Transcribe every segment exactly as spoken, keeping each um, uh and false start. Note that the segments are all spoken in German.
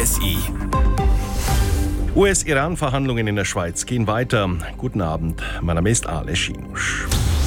S I. U S-Iran-Verhandlungen in der Schweiz gehen weiter. Guten Abend, mein Name ist Ale Schinusch.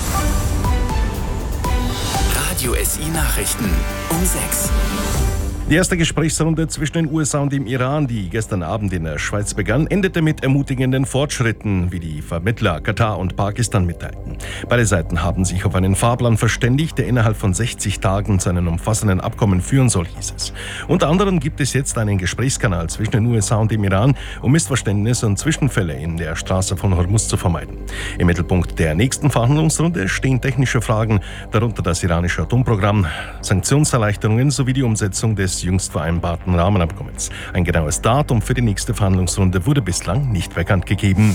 Radio S I-Nachrichten um sechs. Die erste Gesprächsrunde zwischen den U S A und dem Iran, die gestern Abend in der Schweiz begann, endete mit ermutigenden Fortschritten, wie die Vermittler Katar und Pakistan mitteilten. Beide Seiten haben sich auf einen Fahrplan verständigt, der innerhalb von sechzig Tagen zu einem umfassenden Abkommen führen soll, hieß es. Unter anderem gibt es jetzt einen Gesprächskanal zwischen den U S A und dem Iran, um Missverständnisse und Zwischenfälle in der Straße von Hormuz zu vermeiden. Im Mittelpunkt der nächsten Verhandlungsrunde stehen technische Fragen, darunter das iranische Atomprogramm, Sanktionserleichterungen sowie die Umsetzung des jüngst vereinbarten Rahmenabkommens. Ein genaues Datum für die nächste Verhandlungsrunde wurde bislang nicht bekannt gegeben.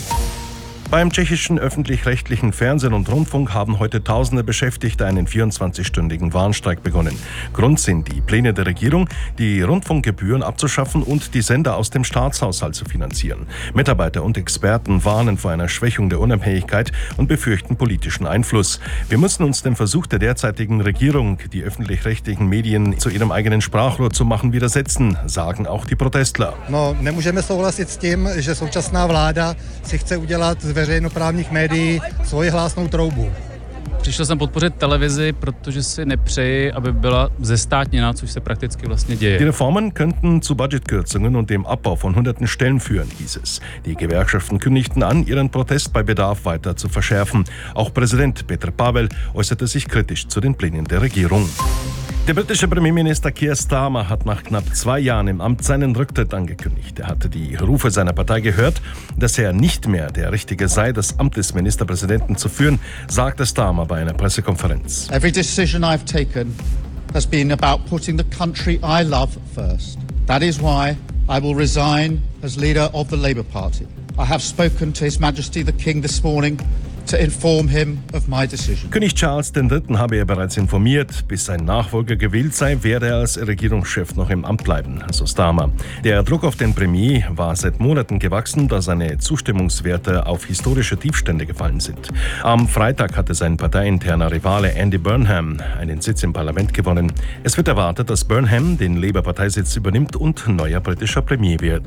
Beim tschechischen öffentlich-rechtlichen Fernsehen und Rundfunk haben heute tausende Beschäftigte einen vierundzwanzigstündigen Warnstreik begonnen. Grund sind die Pläne der Regierung, die Rundfunkgebühren abzuschaffen und die Sender aus dem Staatshaushalt zu finanzieren. Mitarbeiter und Experten warnen vor einer Schwächung der Unabhängigkeit und befürchten politischen Einfluss. Wir müssen uns dem Versuch der derzeitigen Regierung, die öffentlich-rechtlichen Medien zu ihrem eigenen Sprachrohr zu machen, widersetzen, sagen auch die Protestler. No, nemůžeme souhlasit s tím, že současná vláda si chce udělat veřejnoprávních médií svoji hlásnou troubu. Přišel jsem podpořit televizi, protože si nepřeji, aby byla zestátněna, což se prakticky vlastně děje. Die Reformen könnten zu Budgetkürzungen und dem Abbau von hunderten Stellen führen, hieß es. Die Gewerkschaften kündigten an, ihren Protest bei Bedarf weiter zu verschärfen. Auch Präsident Petr Pavel äußerte sich kritisch zu den Plänen der Regierung. Der britische Premierminister Keir Starmer hat nach knapp zwei Jahren im Amt seinen Rücktritt angekündigt. Er hatte die Rufe seiner Partei gehört, dass er nicht mehr der Richtige sei, das Amt des Ministerpräsidenten zu führen, sagte Starmer bei einer Pressekonferenz. Every decision I've taken has been about putting the country I love first. That is why I will resign as leader of the Labour Party. I have spoken to His Majesty the King this morning to inform him of my decision. König Charles der Dritte habe er bereits informiert, bis sein Nachfolger gewählt sei, werde er als Regierungschef noch im Amt bleiben, so Starmer. Der Druck auf den Premier war seit Monaten gewachsen, da seine Zustimmungswerte auf historische Tiefstände gefallen sind. Am Freitag hatte sein parteiinterner Rivale Andy Burnham einen Sitz im Parlament gewonnen. Es wird erwartet, dass Burnham den Labour-Parteisitz übernimmt und neuer britischer Premier wird.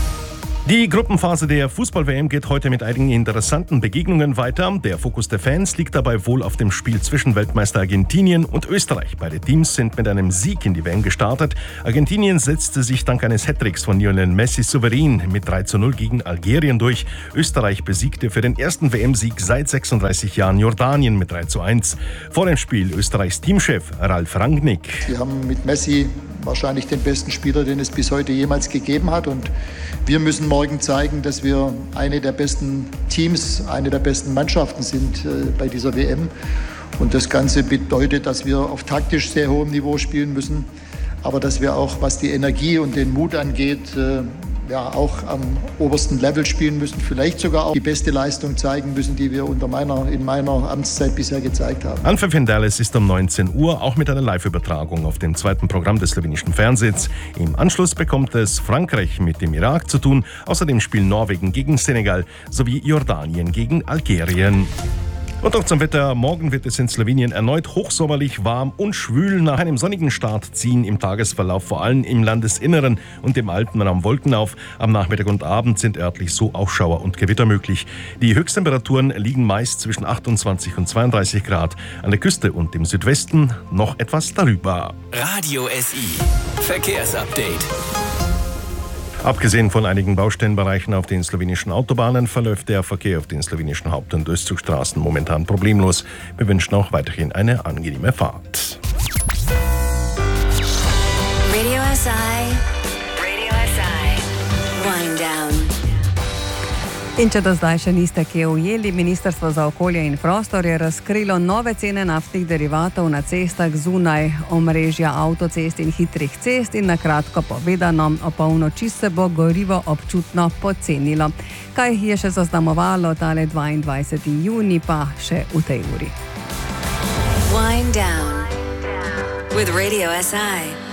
Die Gruppenphase der Fußball-W M geht heute mit einigen interessanten Begegnungen weiter. Der Fokus der Fans liegt dabei wohl auf dem Spiel zwischen Weltmeister Argentinien und Österreich. Beide Teams sind mit einem Sieg in die W M gestartet. Argentinien setzte sich dank eines Hattricks von Lionel Messi souverän mit drei zu null gegen Algerien durch. Österreich besiegte für den ersten W M-Sieg seit sechsunddreißig Jahren Jordanien mit drei zu eins. Vor dem Spiel Österreichs Teamchef Ralf Rangnick. Wir haben mit Messi wahrscheinlich den besten Spieler, den es bis heute jemals gegeben hat. Und wir müssen morgen zeigen, dass wir eine der besten Teams, eine der besten Mannschaften sind äh, bei dieser W M. Und das Ganze bedeutet, dass wir auf taktisch sehr hohem Niveau spielen müssen, aber dass wir auch, was die Energie und den Mut angeht, äh, ja, auch am obersten Level spielen müssen, vielleicht sogar auch die beste Leistung zeigen müssen, die wir unter meiner, in meiner Amtszeit bisher gezeigt haben. Anpfiff in Dallas ist um neunzehn Uhr, auch mit einer Live-Übertragung auf dem zweiten Programm des slowenischen Fernsehens. Im Anschluss bekommt es Frankreich mit dem Irak zu tun, außerdem spielen Norwegen gegen Senegal sowie Jordanien gegen Algerien. Und auch zum Wetter. Morgen wird es in Slowenien erneut hochsommerlich, warm und schwül. Nach einem sonnigen Start ziehen im Tagesverlauf vor allem im Landesinneren und im Alpenraum Wolken auf. Am Nachmittag und Abend sind örtlich so auch Schauer und Gewitter möglich. Die Höchsttemperaturen liegen meist zwischen achtundzwanzig und zweiunddreißig Grad. An der Küste und im Südwesten noch etwas darüber. Radio S I. Verkehrsupdate. Abgesehen von einigen Baustellenbereichen auf den slowenischen Autobahnen verläuft der Verkehr auf den slowenischen Haupt- und Durchzugsstraßen momentan problemlos. Wir wünschen auch weiterhin eine angenehme Fahrt. Radio S I. Radio S I. Wind down. In če do zdaj še niste kje ujeli, Ministrstvo za okolje in prostor je razkrilo nove cene naftnih derivatov na cestah zunaj omrežja avtocest in hitrih cest in na kratko povedano, o polnoči se bo gorivo občutno pocenilo. Kaj je še zaznamovalo tale dvaindvajseti junij, pa še v tej uri. Wind down with Radio S I.